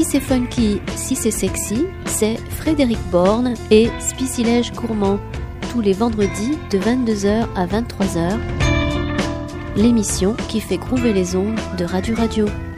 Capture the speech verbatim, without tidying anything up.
c'est funky, si c'est sexy, c'est Frédéric Borne et Spicilège Gourmand, tous les vendredis de vingt-deux heures à vingt-trois heures. L'émission qui fait groover les ondes de Radio Radio.